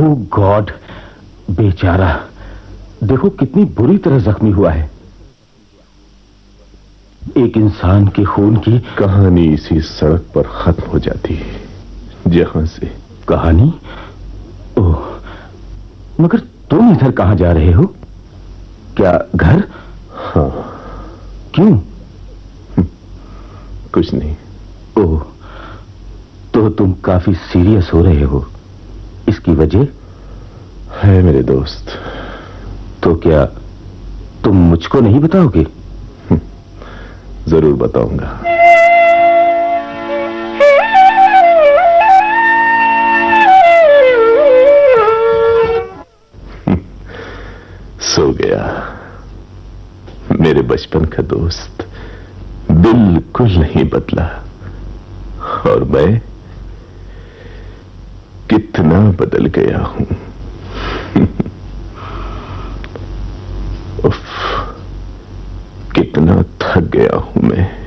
ओह God, बेचारा, देखो कितनी बुरी तरह जख्मी हुआ है। एक इंसान के खून की कहानी इसी सड़क पर खत्म हो जाती है जहां से। कहानी? ओह, मगर तुम इधर कहां जा रहे हो? क्या घर? हाँ। क्यों? कुछ नहीं। ओह, तो तुम काफी सीरियस हो रहे हो, इसकी वजह है मेरे दोस्त। तो क्या तुम मुझको नहीं बताओगे? जरूर बताऊंगा। सो गया मेरे बचपन का दोस्त, बिल्कुल नहीं बदला। और मैं कितना बदल गया हूं। उफ, कितना थक गया हूं मैं।